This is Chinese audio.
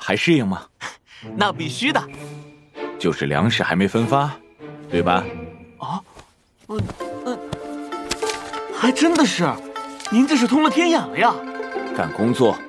还适应吗？ 那必须的。 就是粮食还没分发，对吧？ 啊，还真的是，您这是通了天眼了呀！ 干工作